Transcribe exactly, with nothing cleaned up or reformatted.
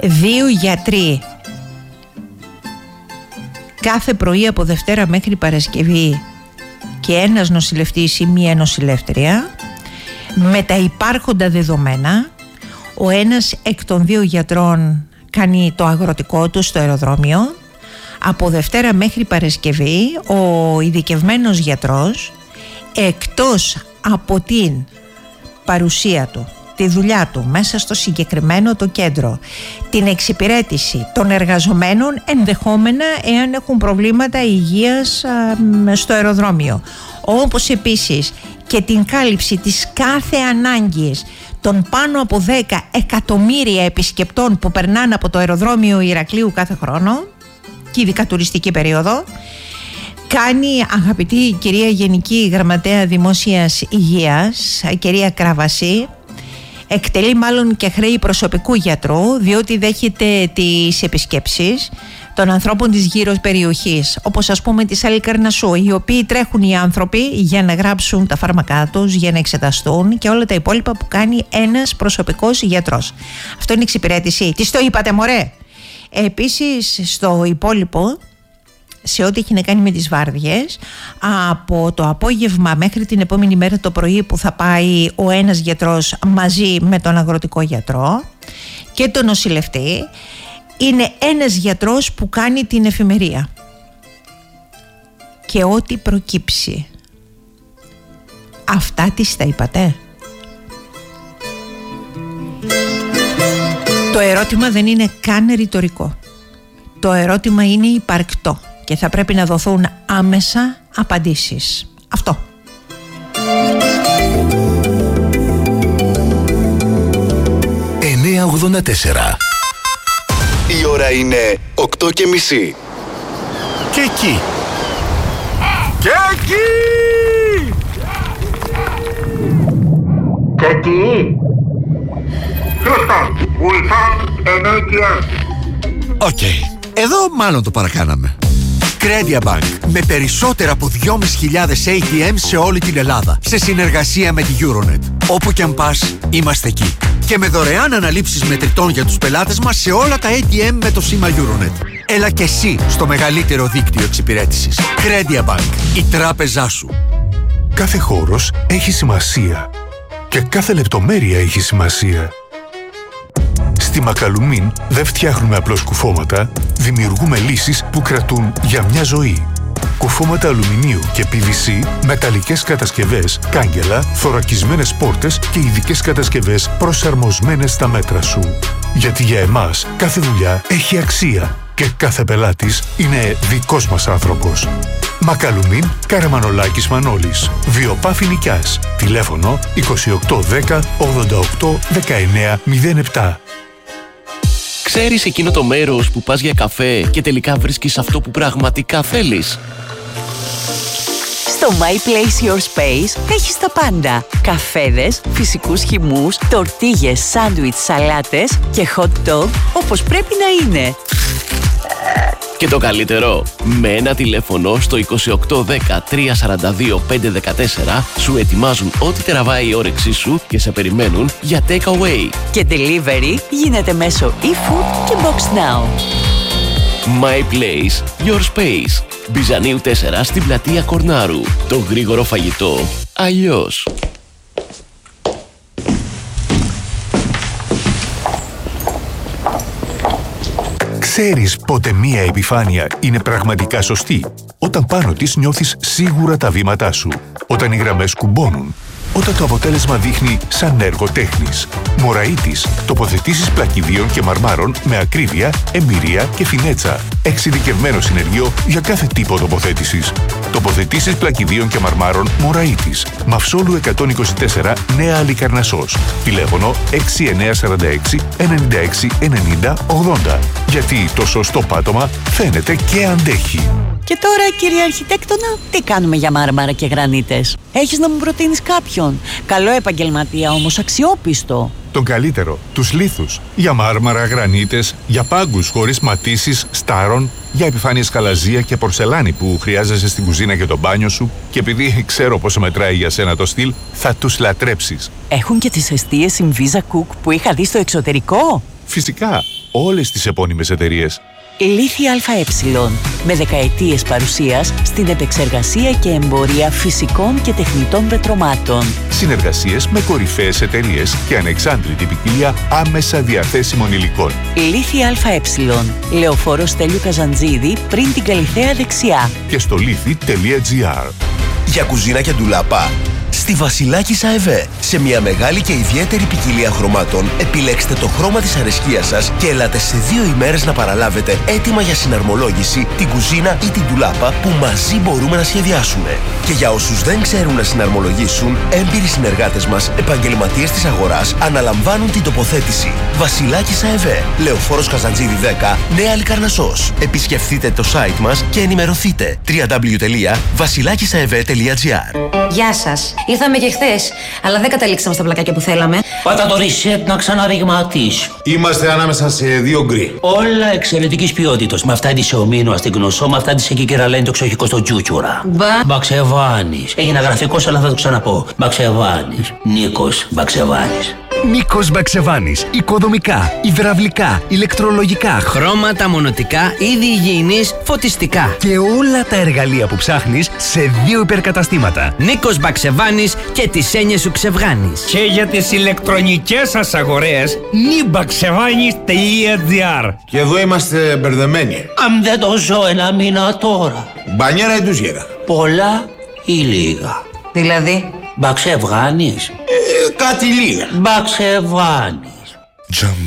δύο γιατροί κάθε πρωί από Δευτέρα μέχρι Παρασκευή και ένας νοσηλευτής ή μία νοσηλεύτρια, με τα υπάρχοντα δεδομένα. Ο ένας εκ των δύο γιατρών κάνει το αγροτικό του στο αεροδρόμιο. Από Δευτέρα μέχρι Παρασκευή ο ειδικευμένος γιατρός, εκτός από την παρουσία του, τη δουλειά του μέσα στο συγκεκριμένο το κέντρο, την εξυπηρέτηση των εργαζομένων ενδεχόμενα εάν έχουν προβλήματα υγείας α, στο αεροδρόμιο, όπως επίσης και την κάλυψη της κάθε ανάγκης των πάνω από δέκα εκατομμύρια επισκεπτών που περνάνε από το αεροδρόμιο Ηρακλείου κάθε χρόνο και ειδικά τουριστική περίοδο, κάνει, αγαπητή κυρία Γενική Γραμματέα Δημόσιας Υγείας, κυρία Κράβαση, εκτελεί μάλλον και χρέη προσωπικού γιατρού, διότι δέχεται τις επισκέψεις των ανθρώπων της γύρω περιοχής, όπως ας πούμε της Αλικαρνασσού, οι οποίοι τρέχουν οι άνθρωποι για να γράψουν τα φάρμακά τους, για να εξεταστούν και όλα τα υπόλοιπα που κάνει ένας προσωπικός γιατρός. Αυτό είναι εξυπηρέτηση. Τι το είπατε μωρέ? Επίσης στο υπόλοιπο, σε ό,τι έχει να κάνει με τις βάρδιες, από το απόγευμα μέχρι την επόμενη μέρα το πρωί που θα πάει ο ένας γιατρός μαζί με τον αγροτικό γιατρό και τον νοσηλευτή, είναι ένας γιατρός που κάνει την εφημερία και ό,τι προκύψει. Αυτά τις τα είπατε? Το ερώτημα δεν είναι καν ρητορικό. Το ερώτημα είναι υπαρκτό και θα πρέπει να δοθούν άμεσα απαντήσεις. Αυτό. εννιά ογδόντα τέσσερα. Η ώρα είναι οκτώ και μισή. Και εκεί. Και εκεί. Και εκεί. Χρήστος, Ουλφάν, ενέργεια. Οκ. Εδώ μάλλον το παρακάναμε. Credia Bank, με περισσότερα από δυόμισι χιλιάδες έι τι εμ σε όλη την Ελλάδα, σε συνεργασία με τη Euronet. Όπου κι αν πας, είμαστε εκεί. Και με δωρεάν αναλήψεις μετρητών για τους πελάτες μας σε όλα τα έι τι εμ με το σήμα Euronet. Έλα και εσύ στο μεγαλύτερο δίκτυο εξυπηρέτησης. Credia Bank, η τράπεζά σου. Κάθε χώρος έχει σημασία και κάθε λεπτομέρεια έχει σημασία. Στη Μακαλουμίν δεν φτιάχνουμε απλώς κουφώματα, δημιουργούμε λύσεις που κρατούν για μια ζωή. Κουφώματα αλουμινίου και πι βι σι, μεταλλικές κατασκευές, κάγκελα, θωρακισμένες πόρτες και ειδικές κατασκευές προσαρμοσμένες στα μέτρα σου. Γιατί για εμάς κάθε δουλειά έχει αξία και κάθε πελάτης είναι δικός μας άνθρωπος. Μακαλουμίν, Καραμανολάκης Μανώλης. Βιοπάφη Νικιάς. Τηλέφωνο είκοσι οκτώ δέκα ογδόντα οκτώ δεκαεννιά μηδέν επτά. Ξέρεις εκείνο το μέρος που πας για καφέ και τελικά βρίσκεις αυτό που πραγματικά θέλεις? Στο My Place Your Space έχεις τα πάντα. Καφέδες, φυσικούς χυμούς, τορτίγες, σάντουιτς, σαλάτες και hot dog όπως πρέπει να είναι. Και το καλύτερο, με ένα τηλέφωνο στο είκοσι οκτώ δέκα τρία σαράντα δύο πέντε δεκατέσσερα σου ετοιμάζουν ό,τι τραβάει η όρεξή σου και σε περιμένουν για take away. Και delivery γίνεται μέσω eFood και Box Now. My Place, Your Space. Μπιζανίου τέσσερα στην πλατεία Κορνάρου. Το γρήγορο φαγητό αλλιώς. Ξέρεις πότε μία επιφάνεια είναι πραγματικά σωστή? Όταν πάνω της νιώθεις σίγουρα τα βήματά σου. Όταν οι γραμμές κουμπώνουν. Όταν το αποτέλεσμα δείχνει σαν έργο τέχνης. Μωραΐτης. Τοποθετήσεις πλακιδίων και μαρμάρων με ακρίβεια, εμπειρία και φινέτσα. Εξειδικευμένο συνεργείο για κάθε τύπο τοποθέτησης. Τοποθετήσεις πλακιδίων και μαρμάρων Μωραΐτης. Μαυσόλου εκατόν είκοσι τέσσερα, Νέα Αλικαρνασσός. Τηλέφωνο έξι εννιά τέσσερα έξι εννιά έξι ενενήντα ογδόντα. Γιατί το σωστό πάτωμα φαίνεται και αντέχει. Και τώρα, κύριε αρχιτέκτονα, τι κάνουμε για μάρμαρα και γρανίτες? Έχεις να μου προτείνεις κάποιον? Καλό επαγγελματία όμως, αξιόπιστο. Τον καλύτερο, τους λίθους. Για μάρμαρα, γρανίτες, για πάγκους χωρίς ματίσεις, στάρων, για επιφάνειες χαλαζία και πορσελάνη που χρειάζεσαι στην κουζίνα και το μπάνιο σου. Και επειδή ξέρω πόσο μετράει για σένα το στυλ, θα τους λατρέψεις. Έχουν και τις εστίες Inviza Cook που είχα δει στο εξωτερικό? Φυσικά. όλες τις επώνυμες εταιρείες. Λίθι ΑΕ, με δεκαετίες παρουσίας στην επεξεργασία και εμπορία φυσικών και τεχνητών πετρωμάτων. Συνεργασίες με κορυφαίες εταιρείες και ανεξάντλητη ποικιλία άμεσα διαθέσιμων υλικών. Λίθι ΑΕ, Λεωφόρος Στέλιου Καζαντζίδη, πριν την Καλιθέα δεξιά. Και στο λίθι τελεία τζι άρ. Για κουζίνα και ντουλάπα, στη Βασιλάκης ΑΕΒ. Σε μια μεγάλη και ιδιαίτερη ποικιλία χρωμάτων, επιλέξτε το χρώμα της αρεσκίας σας και ελάτε σε δύο ημέρες να παραλάβετε έτοιμα για συναρμολόγηση την κουζίνα ή την ντουλάπα που μαζί μπορούμε να σχεδιάσουμε. Και για όσους δεν ξέρουν να συναρμολογήσουν, έμπειροι συνεργάτες μας, επαγγελματίες της αγοράς, αναλαμβάνουν την τοποθέτηση. Βασιλάκης ΑΕΒ, Λεωφόρος Καζαντζίδη δέκα, Νέα Λικαρνασσός. Επισκεφτείτε το site μας και ενημερωθείτε. double-u double-u double-u τελεία βασιλάκης αεβ τελεία τζι άρ. Γεια σας. Ήρθαμε και χθες, αλλά δεν καταλήξαμε στα πλακάκια που θέλαμε. Πάτα το reset να ξαναριγματίσει. Είμαστε ανάμεσα σε δύο γκρι. Όλα εξαιρετικής ποιότητας. Με αυτά τη σε ομίνο αστυγνωσό, με αυτά τη σε κικεραλένη το ξοχικό στο τζούτσουρα. Μπα. Μπαξεβάνης. Έγινα γραφικός, αλλά θα το ξαναπώ. Μπαξεβάνης. Νίκος Μπαξεβάνης. Νίκος Μπαξεβάνης. Οικοδομικά, υδραυλικά, ηλεκτρολογικά, χρώματα, μονοτικά, είδη υγιεινής, φωτιστικά. Και όλα τα εργαλεία που ψάχνεις σε δύο υπερκαταστήματα. Νίκος Μπαξεβάνης και τις έννοιες σου ξεβγάνεις. Και για τις ηλεκτρονικές σας αγορές, νιμπαξεβάνης τελεία τζι άρ. Και εδώ είμαστε μπερδεμένοι. Αν δεν το ζω ένα μήνα τώρα. Μπανιέρα ή ντουζιέρα. Πολλά ή λίγα. Δηλαδή. Μπαξεβάνης. Ε, κάτι λίγα. Μπαξεβάνης.